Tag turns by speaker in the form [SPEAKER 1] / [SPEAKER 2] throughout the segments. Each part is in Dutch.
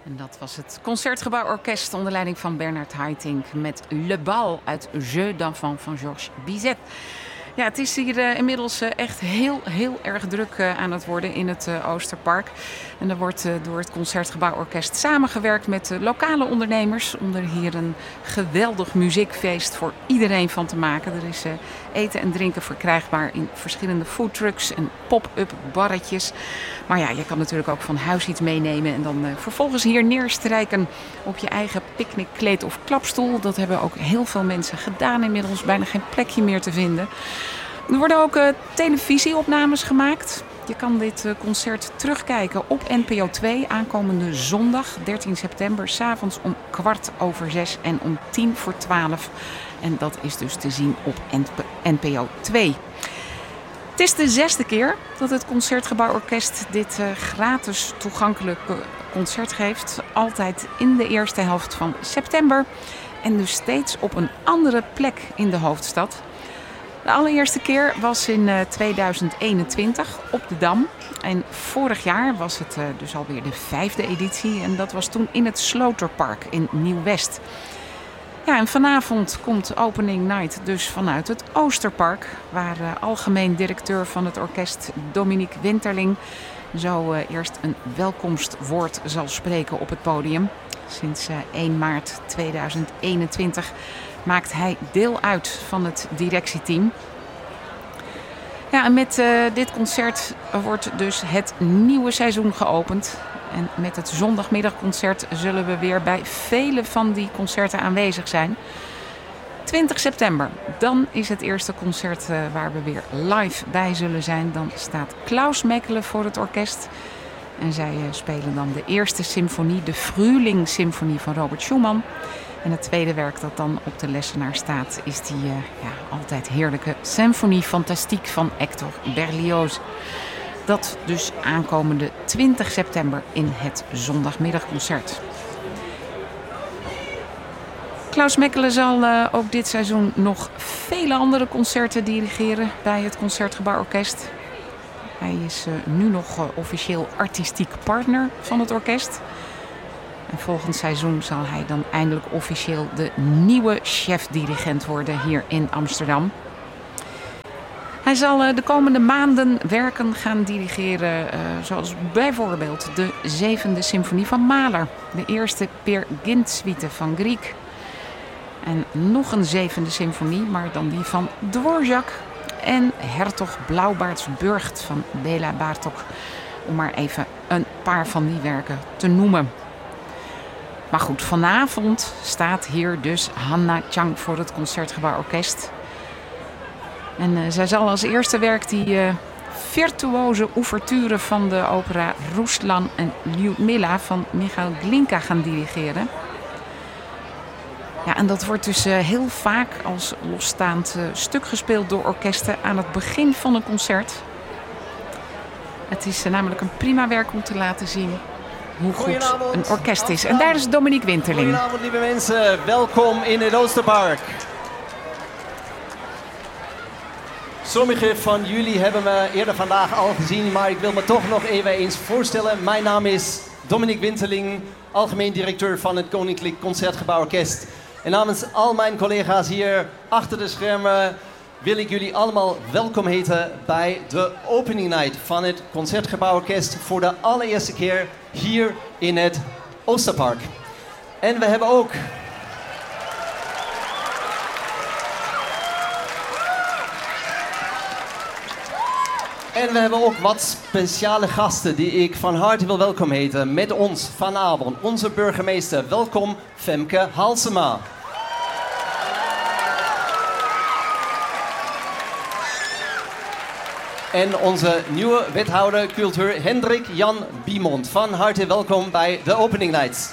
[SPEAKER 1] En dat was het Concertgebouworkest onder leiding van Bernard Haitink met Le Bal uit Jeux d'enfants van Georges Bizet. Ja, het is hier inmiddels echt heel erg druk aan het worden in het Oosterpark. En er wordt door het Concertgebouworkest samengewerkt met lokale ondernemers om er hier een geweldig muziekfeest voor iedereen van te maken. Er is eten en drinken verkrijgbaar in verschillende foodtrucks en pop-up barretjes. Maar ja, je kan natuurlijk ook van huis iets meenemen en dan vervolgens hier neerstrijken op je eigen picknickkleed of klapstoel. Dat hebben ook heel veel mensen gedaan inmiddels, bijna geen plekje meer te vinden. Er worden ook televisieopnames gemaakt. Je kan dit concert terugkijken op NPO 2 aankomende zondag 13 september, 's avonds om 6:15 en om 11:50. En dat is dus te zien op NPO 2. Het is de 6e keer dat het Concertgebouworkest dit gratis toegankelijke concert geeft. Altijd in de eerste helft van september. En dus steeds op een andere plek in de hoofdstad. De allereerste keer was in 2021 op de Dam. En vorig jaar was het dus alweer de 5e editie. En dat was toen in het Sloterpark in Nieuw-West. Ja, en vanavond komt Opening Night dus vanuit het Oosterpark. Waar algemeen directeur van het orkest Dominique Winterling zo eerst een welkomstwoord zal spreken op het podium. Sinds 1 maart 2021 maakt hij deel uit van het directieteam. Ja, en met dit concert wordt dus het nieuwe seizoen geopend. En met het zondagmiddagconcert zullen we weer bij vele van die concerten aanwezig zijn. 20 september, dan is het eerste concert waar we weer live bij zullen zijn. Dan staat Klaus Mekele voor het orkest. En zij spelen dan de eerste symfonie, de Frühling-symfonie van Robert Schumann. En het tweede werk dat dan op de lessenaar staat is die altijd heerlijke Symphonie Fantastique van Hector Berlioz. Dat dus aankomende 20 september in het zondagmiddagconcert. Klaus Mekele zal ook dit seizoen nog vele andere concerten dirigeren bij het Concertgebouworkest. Hij is nu nog officieel artistiek partner van het orkest. En volgend seizoen zal hij dan eindelijk officieel de nieuwe chef-dirigent worden hier in Amsterdam. Hij zal de komende maanden werken gaan dirigeren, zoals bijvoorbeeld de 7e symfonie van Mahler, de eerste Peer Gynt suite van Grieg en nog een 7e symfonie, maar dan die van Dvorak en Hertog Blauwbaardsburgt van Béla Bartók, om maar even een paar van die werken te noemen. Maar goed, vanavond staat hier dus Hanna Chang voor het Concertgebouworkest. En zij zal als eerste werk die virtuoze ouverture van de opera Ruslan en Lyudmila van Michail Glinka gaan dirigeren. Ja, en dat wordt dus heel vaak als losstaand stuk gespeeld door orkesten aan het begin van een concert. Het is namelijk een prima werk om te laten zien hoe goed een orkest is. En daar is Dominique Winterling.
[SPEAKER 2] Goedenavond, lieve mensen. Welkom in het Oosterpark. Sommigen van jullie hebben me eerder vandaag al gezien, maar ik wil me toch nog even eens voorstellen. Mijn naam is Dominique Winterling, algemeen directeur van het Koninklijk Concertgebouworkest. En namens al mijn collega's hier achter de schermen wil ik jullie allemaal welkom heten bij de opening night van het Concertgebouworkest voor de allereerste keer hier in het Oosterpark. En we hebben ook wat speciale gasten die ik van harte wil welkom heten. Met ons vanavond onze burgemeester. Welkom Femke Halsema. En onze nieuwe wethouder cultuur Hendrik Jan Biemond. Van harte welkom bij de opening nights.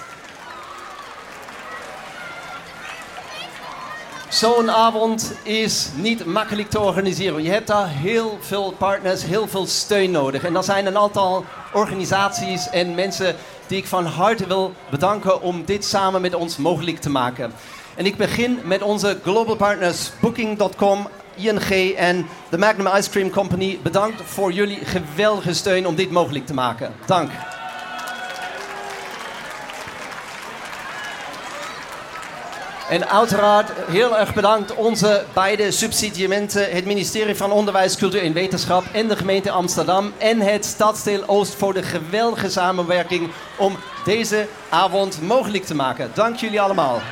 [SPEAKER 2] Zo'n avond is niet makkelijk te organiseren. Je hebt daar heel veel partners, heel veel steun nodig. En er zijn een aantal organisaties en mensen die ik van harte wil bedanken om dit samen met ons mogelijk te maken. En ik begin met onze global partners Booking.com, ING en de Magnum Ice Cream Company. Bedankt voor jullie geweldige steun om dit mogelijk te maken. Dank. En uiteraard heel erg bedankt onze beide subsidiëmenten, het ministerie van Onderwijs, Cultuur en Wetenschap en de gemeente Amsterdam en het Stadsdeel Oost voor de geweldige samenwerking om deze avond mogelijk te maken. Dank jullie allemaal.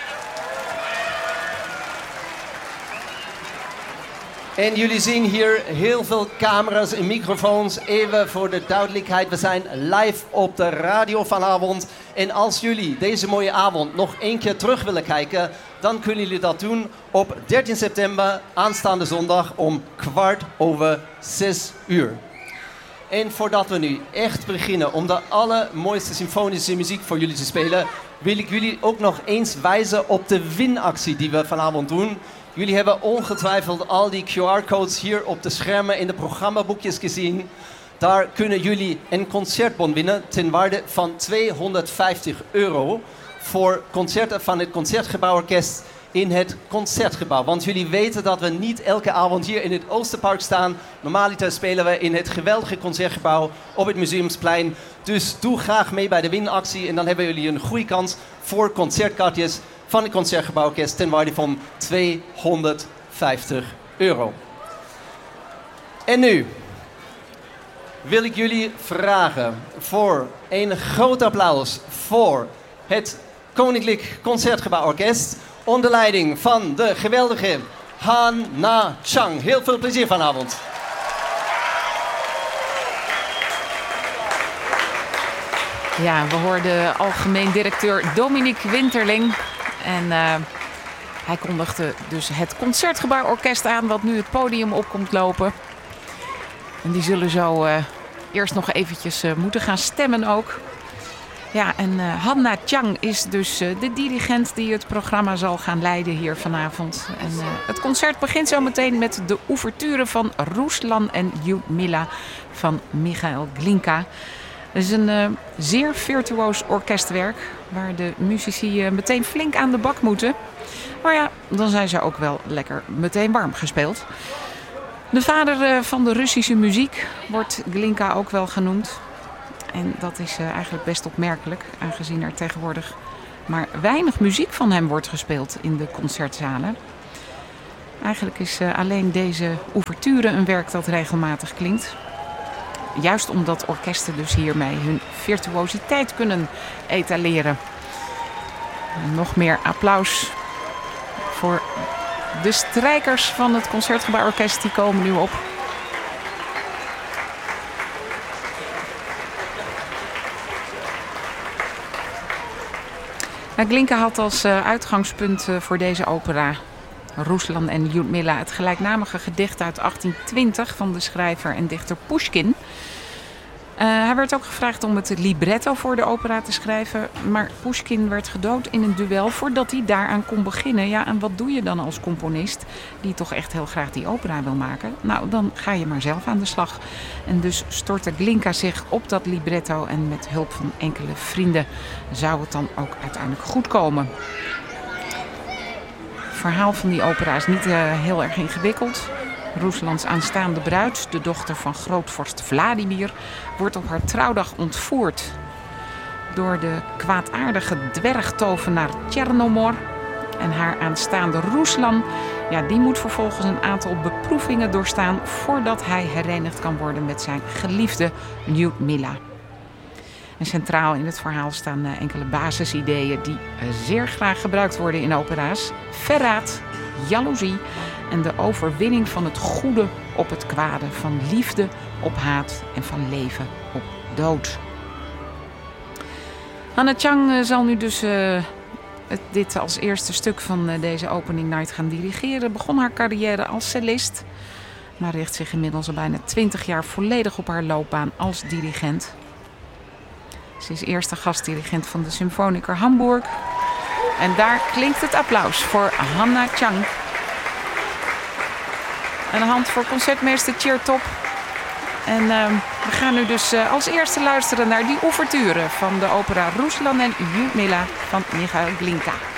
[SPEAKER 2] En jullie zien hier heel veel camera's en microfoons. Even voor de duidelijkheid, we zijn live op de radio vanavond. En als jullie deze mooie avond nog één keer terug willen kijken, dan kunnen jullie dat doen op 13 september, aanstaande zondag om 5:15. En voordat we nu echt beginnen om de allermooiste symfonische muziek voor jullie te spelen, wil ik jullie ook nog eens wijzen op de winactie die we vanavond doen. Jullie hebben ongetwijfeld al die QR-codes hier op de schermen in de programmaboekjes gezien. Daar kunnen jullie een concertbon winnen ten waarde van €250 voor concerten van het Concertgebouworkest in het Concertgebouw. Want jullie weten dat we niet elke avond hier in het Oosterpark staan. Normaliter spelen we in het geweldige Concertgebouw op het Museumsplein. Dus doe graag mee bij de winactie en dan hebben jullie een goede kans voor concertkaartjes van het Concertgebouworkest ten waarde van €250. En nu wil ik jullie vragen voor een groot applaus voor het Koninklijk Concertgebouworkest onder leiding van de geweldige Han Na Chang. Heel veel plezier vanavond.
[SPEAKER 1] Ja, we hoorden algemeen directeur Dominique Winterling. En hij kondigde dus het Concertgebouworkest aan wat nu het podium op komt lopen. En die zullen zo eerst nog eventjes moeten gaan stemmen ook. Ja, en Han Na Chang is dus de dirigent die het programma zal gaan leiden hier vanavond. En het concert begint zo meteen met de ouverture van Ruslan en Ljudmila van Michael Glinka. Het is een zeer virtuoos orkestwerk waar de muzici meteen flink aan de bak moeten. Maar ja, dan zijn ze ook wel lekker meteen warm gespeeld. De vader van de Russische muziek wordt Glinka ook wel genoemd. En dat is eigenlijk best opmerkelijk, aangezien er tegenwoordig maar weinig muziek van hem wordt gespeeld in de concertzalen. Eigenlijk is alleen deze ouverture een werk dat regelmatig klinkt. Juist omdat orkesten dus hiermee hun virtuositeit kunnen etaleren. Nog meer applaus voor de strijkers van het Concertgebouworkest. Die komen nu op. Glinka had als uitgangspunt voor deze opera Ruslan en Ljudmila het gelijknamige gedicht uit 1820 van de schrijver en dichter Pushkin. Hij werd ook gevraagd om het libretto voor de opera te schrijven, maar Pushkin werd gedood in een duel voordat hij daaraan kon beginnen. Ja, en wat doe je dan als componist die toch echt heel graag die opera wil maken? Nou, dan ga je maar zelf aan de slag. En dus stortte Glinka zich op dat libretto en met hulp van enkele vrienden zou het dan ook uiteindelijk goed komen. Het verhaal van die opera is niet heel erg ingewikkeld. Ruslands aanstaande bruid, de dochter van grootvorst Vladimir, wordt op haar trouwdag ontvoerd door de kwaadaardige dwergtovenaar Chernomor. En haar aanstaande Ruslan, ja, die moet vervolgens een aantal beproevingen doorstaan voordat hij herenigd kan worden met zijn geliefde Ljudmila. En centraal in het verhaal staan enkele basisideeën die zeer graag gebruikt worden in opera's. Verraad, jaloezie en de overwinning van het goede op het kwade, van liefde op haat en van leven op dood. Han Na Chang zal nu dus dit als eerste stuk van deze opening night gaan dirigeren. Begon haar carrière als cellist, maar richt zich inmiddels al bijna 20 jaar volledig op haar loopbaan als dirigent. Ze is eerste gastdirigent van de Symfoniker Hamburg. En daar klinkt het applaus voor Han Na Chang. En een hand voor concertmeester Chertop. En we gaan nu dus als eerste luisteren naar die ouverture van de opera Ruslan en Ljudmila van Michael Glinka.